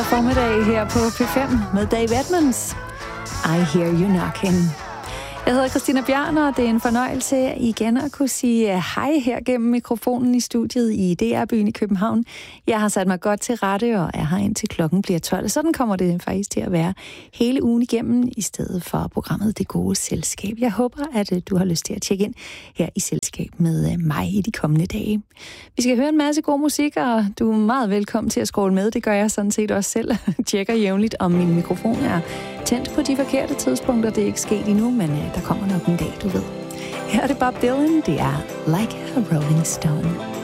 Søndag formiddag her på P5 med Dave Edmunds. I Hear You Knocking. Jeg hedder Christina Bjørn, og det er en fornøjelse igen at kunne sige hej her gennem mikrofonen i studiet i DR-byen i København. Jeg har sat mig godt til rette og er her indtil klokken bliver 12. Sådan kommer det faktisk til at være hele ugen igennem, i stedet for programmet Det Gode Selskab. Jeg håber, at du har lyst til at tjekke ind her i selskab med mig i de kommende dage. Vi skal høre en masse god musik, og du er meget velkommen til at scrolle med. Det gør jeg sådan set også selv. Tjekker jævnligt, om min mikrofon er tændt på de forkerte tidspunkter. Det er ikke sket endnu, men der kommer nok en dag, du ved. Her er det Bob Dylan. Det er Like a Rolling Stone.